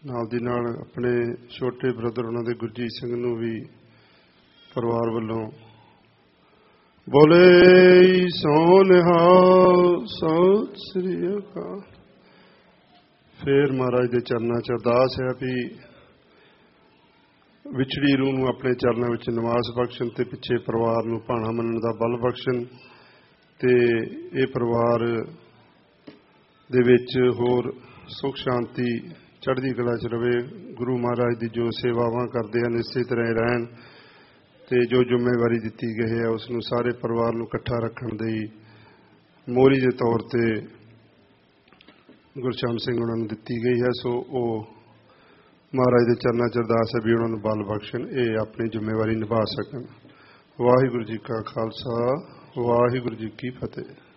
ਨਾਲ ਦੀ ਨਾਲ ਆਪਣੇ ਛੋਟੇ ਬ੍ਰਦਰ ਉਹਨਾਂ ਦੇ ਗੁਰਜੀਤ ਸਿੰਘ ਨੂੰ ਵੀ ਪਰਿਵਾਰ ਵੱਲੋਂ ਬੋਲੇ ਸੋ ਨਿਹਾਲ ਸਤਿ ਸ੍ਰੀ ਅਕਾਲ। ਫਿਰ ਮਹਾਰਾਜ ਦੇ ਚਰਨਾਂ 'ਚ ਅਰਦਾਸ ਹੈ ਵੀ ਵਿਛੜੀ ਰੂਹ ਨੂੰ ਆਪਣੇ ਚਰਨਾਂ ਵਿੱਚ ਨਿਵਾਸ ਬਖਸ਼ਣ ਤੇ ਪਿੱਛੇ ਪਰਿਵਾਰ ਨੂੰ ਭਾਣਾ ਮੰਨਣ ਦਾ ਬਲ ਬਖਸ਼ਣ ਤੇ ਇਹ ਪਰਿਵਾਰ ਦੇ ਵਿੱਚ ਹੋਰ ਸੁੱਖ ਸ਼ਾਂਤੀ ਚੜ੍ਹਦੀ ਕਲਾ 'ਚ ਰਵੇ। ਗੁਰੂ ਮਹਾਰਾਜ ਦੀ ਜੋ ਸੇਵਾਵਾਂ ਕਰਦੇ ਹਨ ਇਸੇ ਤਰ੍ਹਾਂ ਹੀ ਰਹਿਣ ਤੇ ਜੋ ਜ਼ਿੰਮੇਵਾਰੀ ਦਿੱਤੀ ਗਈ ਹੈ ਉਸ ਨੂੰ ਸਾਰੇ ਪਰਿਵਾਰ ਨੂੰ ਇਕੱਠਾ ਰੱਖਣ ਦੀ ਮੋਹਰੀ ਦੇ ਤੌਰ ਤੇ ਗੁਰਸ਼ਾਮ ਸਿੰਘ ਉਹਨਾਂ ਨੂੰ ਦਿੱਤੀ ਗਈ ਹੈ। ਸੋ ਉਹ ਮਹਾਰਾਜ ਦੇ ਚਰਨਾਂ 'ਚ ਅਰਦਾਸ ਹੈ ਵੀ ਉਹਨਾਂ ਨੂੰ ਬਲ ਬਖਸ਼ਣ, ਇਹ ਆਪਣੀ ਜ਼ਿੰਮੇਵਾਰੀ ਨਿਭਾ ਸਕਣ। ਵਾਹਿਗੁਰੂ ਜੀ ਕਾ ਖਾਲਸਾ, ਵਾਹਿਗੁਰੂ ਜੀ ਕੀ ਫਤਿਹ।